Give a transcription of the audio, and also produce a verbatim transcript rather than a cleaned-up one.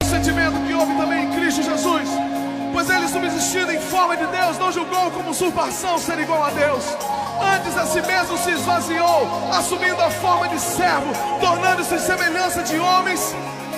sentimento que houve também em Cristo Jesus. Pois ele, subsistindo em forma de Deus, não julgou como usurpação ser igual a Deus. Antes a si mesmo se esvaziou, assumindo a forma de servo, tornando-se em semelhança de homens,